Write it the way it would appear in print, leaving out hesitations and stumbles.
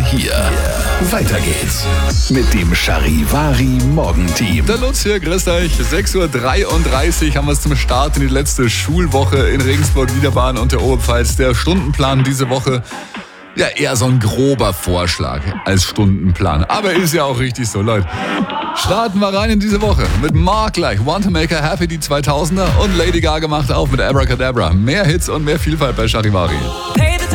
hier. Weiter geht's mit dem Charivari Morgenteam. Der Lutz hier, grüßt euch. 6.33 Uhr haben wir es zum Start in die letzte Schulwoche in Regensburg, Niederbayern und der Oberpfalz. Der Stundenplan diese Woche, ja eher so ein grober Vorschlag als Stundenplan. Aber ist ja auch richtig so, Leute. Starten wir rein in diese Woche mit Mark gleich, Want to Make Her Happy, die 2000er und Lady Gaga macht auf mit Abracadabra. Mehr Hits und mehr Vielfalt bei Charivari.